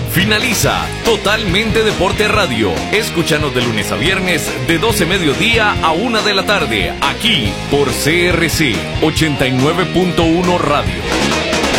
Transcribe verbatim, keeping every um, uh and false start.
Finaliza Totalmente Deporte Radio. Escúchanos de lunes a viernes de doce mediodía a una de la tarde, aquí por C R C ochenta y nueve punto uno Radio.